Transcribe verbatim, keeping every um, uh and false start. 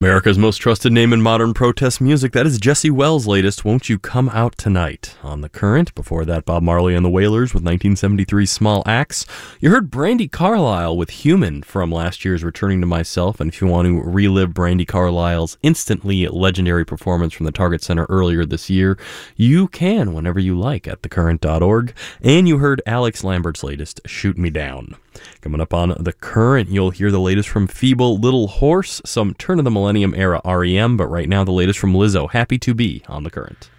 America's most trusted name in modern protest music, that is Jesse Wells' latest, Won't You Come Out Tonight, on The Current. Before that, Bob Marley and the Wailers with nineteen seventy-three's Small Axe. You heard Brandi Carlile with Human from last year's Returning to Myself, and if you want to relive Brandi Carlile's instantly legendary performance from the Target Center earlier this year, you can whenever you like at the current dot org. And you heard Alex Lambert's latest, Shoot Me Down. Coming up on The Current, you'll hear the latest from Feeble Little Horse, some turn of the millennium era R E M, but right now the latest from Lizzo, Happy to Be, on The Current.